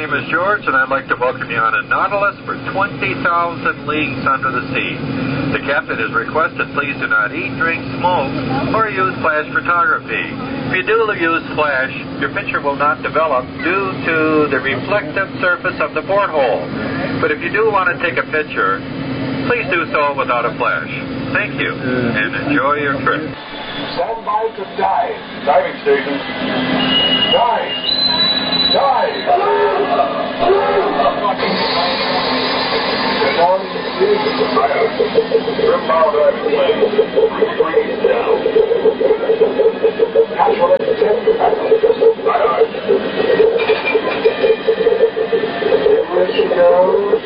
name is George, and I'd like to welcome you on a Nautilus for 20,000 leagues under the sea. The captain has requested please do not eat, drink, smoke, or use flash photography. If you do use flash, your picture will not develop due to the reflective surface of the porthole. But if you do want to take a picture, please do so without a flash. Thank you, and enjoy your trip. Stand by to dive. Diving station. Dive. Dive. Inbound diving plane. Freeze down. Casual exit. Aye. Here she goes.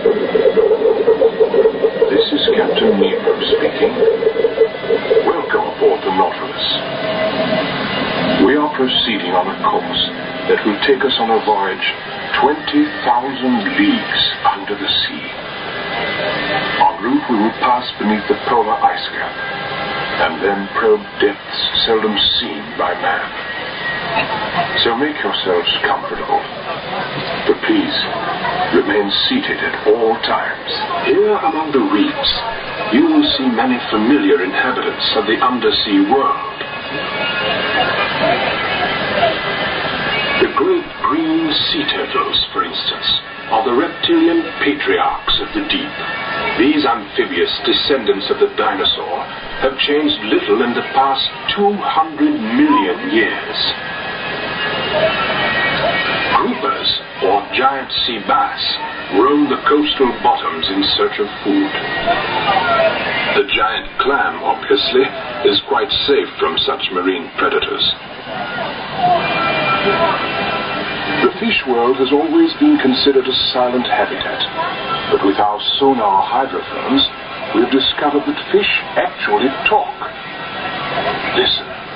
This is Captain Nemo speaking. Welcome aboard the Nautilus. We are proceeding on a course that will take us on a voyage 20,000 leagues under the sea. En route we will pass beneath the polar ice cap and then probe depths seldom seen by man. So make yourselves comfortable. But please, remain seated at all times. Here among the reefs, you will see many familiar inhabitants of the undersea world. The great green sea turtles, for instance, are the reptilian patriarchs of the deep. These amphibious descendants of the dinosaur have changed little in the past 200 million years. Groupers, or giant sea bass, roam the coastal bottoms in search of food. The giant clam, obviously, is quite safe from such marine predators. The fish world has always been considered a silent habitat, but with our sonar hydrophones, we have discovered that fish actually talk. Listen.